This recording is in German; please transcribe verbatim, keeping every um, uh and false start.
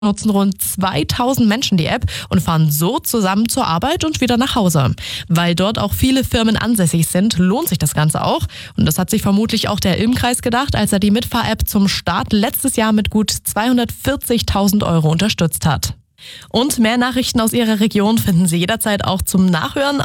nutzen rund zweitausend Menschen die App und fahren so zusammen zur Arbeit und wieder nach Hause. Weil dort auch viele Firmen ansässig sind, lohnt sich das Ganze auch. Und das hat sich vermutlich auch der Ilmkreis gedacht, als er die Mitfahr-App zum Start letztes Jahr mit gut zweihundertvierzigtausend Euro unterstützt hat. Und mehr Nachrichten aus Ihrer Region finden Sie jederzeit auch zum Nachhören